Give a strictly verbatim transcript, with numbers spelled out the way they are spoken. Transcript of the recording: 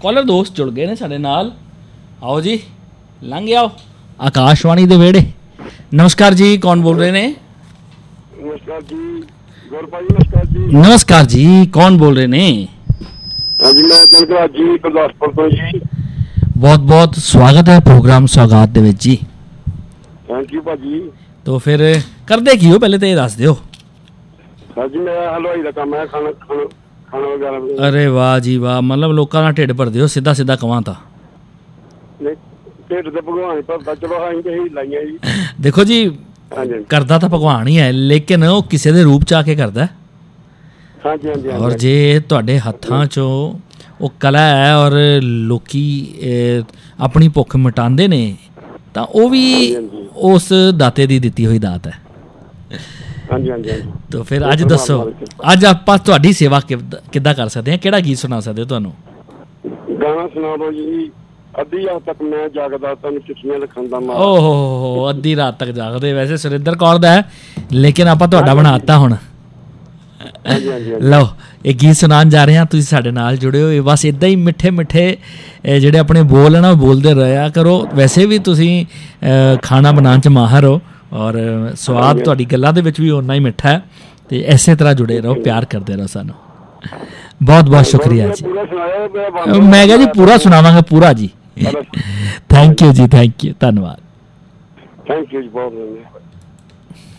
Collar दोस्त जुड़ गए ने साडे नाल। आओ जी लंघ आओ आकाशवाणी दे वेड़े। नमस्कार जी, कौन बोल रहे ने? नमस्कार जी गौरपाल जी। नमस्कार जी। नमस्कार जी, कौन बोल रहे ने? हाँ जी, मैं दिलराज जी गुरदासपुर तो जी। बहुत बहुत स्वागत है प्रोग्राम सौगात दे विच जी। थैंक यू भाजी। तो फिर करदे की हो पहले तो ये दस दिओ। हाँ जी, मेरा हलवाई का काम है, खाना खाना खाना वगैरह। अरे वाह जी वाह, मतलब लोगों का ढिड भरदे हो सीधा सीधा कवां तां। ढिड ते भगवान भरदा, चलो असीं ते ही लाइयां जी। देखो जी हाँ जी करदा तां भगवान ही है, लेकिन वो किसी दे रूप च आके करदा है। हाँ जी हाँ जी। और जे तुहाडे हत्थां चों वो कला है और लोकी अपनी भुख मिटांदे ने तां वो भी उस दाते दी दित्ती हुई दात है। हाँ जी हाँ जी। तो फिर अज दसो, अज आपां तुहाडी सेवा किद्दां कर सकदे हां? किहड़ा गीत सुना सकदे हो तुहानूं? गाना सुना दो जी। अद्धी रात तक मैं जागदा तैनूं चिट्ठियां लिखण दा मार। ओहो अद्धी रात तक जागदे। वैसे सुरिंदर कौर दा है, लेकिन आपां तुहाडा बनाता हुण। लो एक गीत सुनान जा रहे हैं, तुसीं साडे नाल जुड़े हो। बस इदां ही मिठे मिठे ਜਿਹੜੇ अपने बोल ना बोलते रहा करो। वैसे भी तुसीं खाना बनाने च माहर हो और स्वाद तुहाडी गल्लां दे विच भी उन्ना ही मिठा है। तो इसे तरह जुड़े रहो, प्यार करते रहो सानू। बहुत बहुत शुक्रिया जी। मैं कहा जी पूरा सुनावांगा पूरा जी। Thank you ji, thank you, धन्यवाद। थैंक यू जी बहुत।